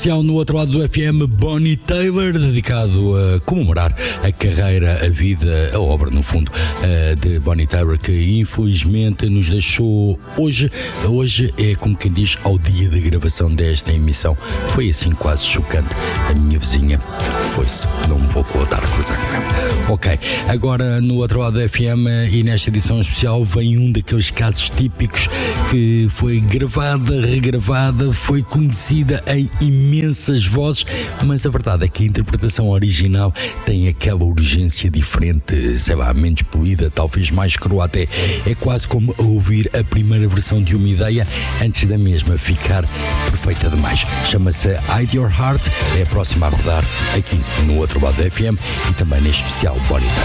especial no outro lado do FM, Bonnie Tyler, dedicado a comemorar a carreira, a vida, a obra, no fundo, de Bonnie Tyler, que infelizmente nos deixou hoje. Hoje é, como quem diz, ao dia da gravação desta emissão. Foi assim quase chocante. A minha vizinha foi-se. Não me vou contar a coisa aqui mesmo. Ok, agora no outro lado do FM e nesta edição especial vem um daqueles casos típicos que foi gravada, regravada, foi conhecida em imensas vozes, mas a verdade é que a interpretação original tem aquela urgência diferente, sei lá, menos poluída, talvez mais crua até. É quase como ouvir a primeira versão de uma ideia antes da mesma ficar perfeita demais. Chama-se Hide Your Heart, é a próxima a rodar aqui no outro lado da FM e também neste especial Bonnie Tyler.